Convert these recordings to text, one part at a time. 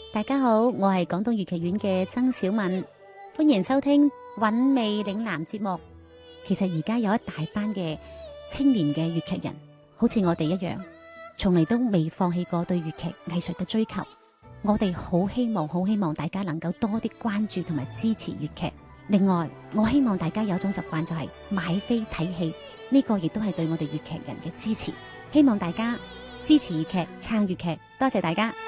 大家好，我係廣東粵劇院嘅曾小敏，歡迎收聽韻味嶺南節目。其實而家有一大班嘅青年嘅粵劇人，好似我哋一樣，從嚟都未放棄過對粵劇藝術嘅追求。我哋好希望大家能夠多啲關注同埋支持粵劇。另外，我希望大家有一種習慣，就係買飛睇戲，呢個亦都係對我哋粵劇人嘅支持。希望大家支持粵劇，撐粵劇，多謝大家。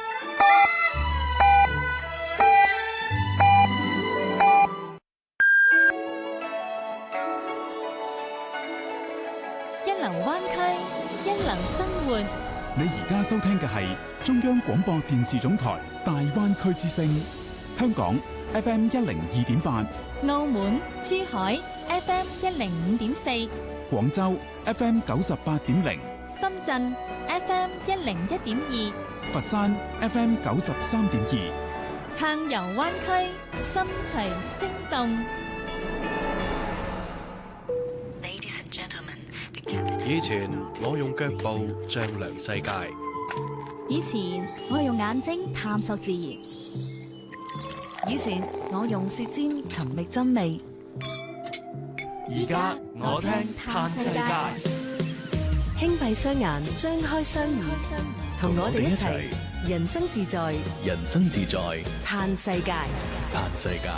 一流灣區，一流生活。 你而家收聽嘅係中央廣播電視總台大灣區之聲，香港 FM 102.8， 澳門、珠海 FM 105.4， 廣州 FM 98.0， 深圳 FM 101.2， 佛山 FM 93.2。 撐遊灣區，心隨聲動。 以前我用腳步丈量世界， 以前我係用眼睛探索自然， 以前我用舌尖尋覓真味， 而家我聽嘆世界。 輕閉雙眼，張開雙耳，同我哋一齊人生自在， 人生自在， 嘆世界， 嘆世界。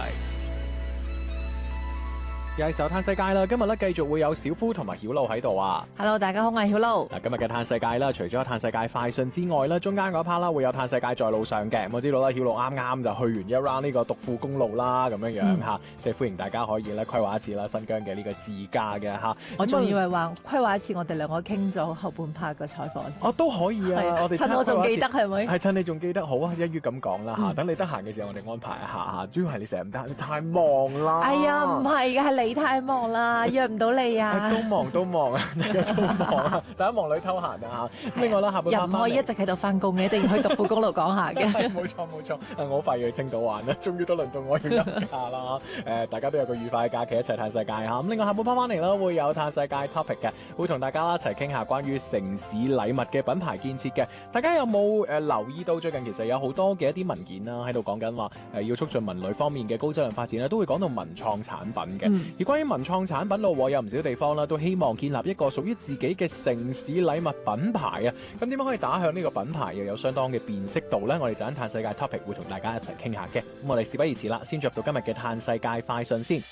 又係時候嘆世界啦！今日咧繼續會有小夫同埋曉露喺度啊 ！Hello， 大家好，我係曉露。 嗱，今日嘅嘆世界啦，除咗嘆世界快訊之外咧，中間嗰 part 啦會有嘆世界在路上嘅。我知道啦，曉露啱啱就去完一 round 呢個獨富公路啦，咁樣樣嚇，即係歡迎大家可以咧規劃一次啦，新疆嘅呢個自駕嘅嚇。 我仲以為話規劃一次，我哋兩個傾咗後半 part 嘅採訪先。 哦，都可以啊！我哋趁我仲記得係咪？ 係趁你仲記得，好啊！一於咁講啦嚇，等你得閒嘅時候，我哋安排一下嚇。主要係你成日唔得閒，你太忙啦。 哎呀，唔係嘅，係你太忙啦。約唔到你啊！ 都忙啊！大家都忙啊！大家忙裏偷閒啊嚇！另外啦，下半 part 又唔可以一直喺度翻工嘅，一定要去獨富公路講下嘅。 冇錯，我好快要去青島玩啦，終於都輪到我要休假啦！大家都有個愉快嘅假期，一齊嘆世界嚇。咁另外下半 part 翻嚟啦，會有嘆世界 topic 嘅，會同大家一齊傾下關於城市禮物嘅品牌建設嘅。大家有冇留意到最近其實有好多嘅一啲文件啦，喺度講緊話要促進文旅方面嘅高質量發展咧，都會講到文創產品嘅。而關於文創產品路有唔少地方啦，都希望建立一個屬於自己嘅城市禮物品牌啊！咁點樣可以打響呢個品牌又有相當嘅辨識度呢？我哋就喺嘆世界 topic 會同大家一齊傾下嘅。咁我哋事不宜遲啦，先進入到今日嘅嘆世界快訊先。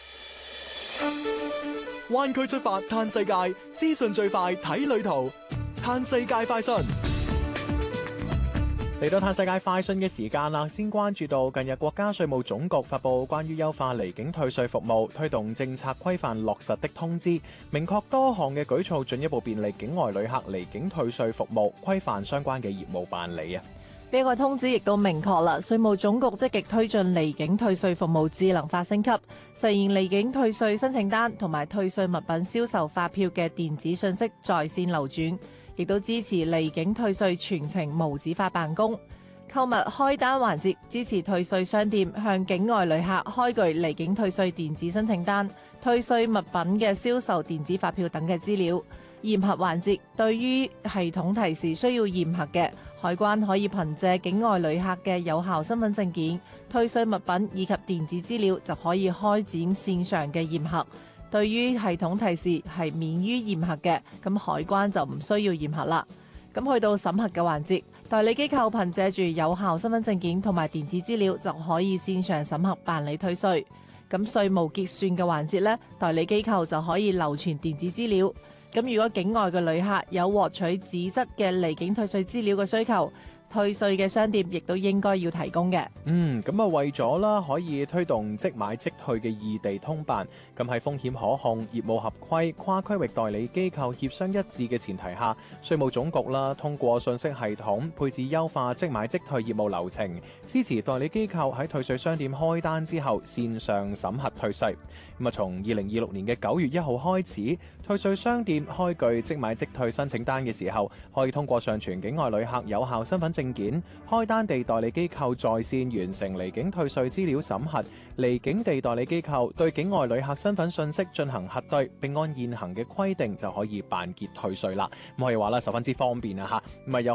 灣區出發嘆世界，資訊最快睇旅途，嘆世界快訊。 嚟到嘆世界快訊嘅時間啦，先關注到近日國家稅務總局發布關於優化離境退稅服務、推動政策規範落實的通知，明確多項嘅舉措，進一步便利境外旅客離境退稅服務，規範相關嘅業務辦理啊。 呢個通知亦都明確啦，稅務總局積極推進離境退稅服務智能化升級，實現離境退稅申請單同埋退稅物品銷售發票嘅電子信息在線流轉。亦都支持離境退稅全程無紙化辦公，購物開單環節支持退稅商店向境外旅客開具離境退稅電子申請單、退稅物品嘅銷售電子發票等嘅資料。驗核環節對於系統提示需要驗核嘅，海關可以憑借境外旅客嘅有效身份證件、退稅物品以及電子資料就可以開展線上嘅驗核。對於系統提示係免於驗核嘅，咁海關就唔需要驗核啦。咁去到審核嘅環節，代理機構憑借住有效身份證件同埋電子資料就可以線上審核辦理退稅。咁稅務結算嘅環節呢，代理機構就可以流傳電子資料。咁如果境外嘅旅客有獲取紙質嘅離境退稅資料嘅需求，退稅嘅商店亦都應該要提供嘅。 咁為咗啦可以推動即買即退嘅異地通辦，咁喺風險可控、業務合規、跨區域代理機構協商一致嘅前提下，稅務總局啦通過信息系統配置優化即買即退業務流程，支持代理機構喺退稅商店開單之後線上審核退稅。從2026年嘅9月1號開始，退稅商店開具即買即退申請單嘅時候，可以通過上傳境外旅客有效身份證件，開單地代理機構在線完成離境退稅資料審核，離境地代理機構對境外旅客身份信息進行核對，並按現行嘅規定就可以辦結退稅啦。咁可以話啦，十分之方便啊嚇。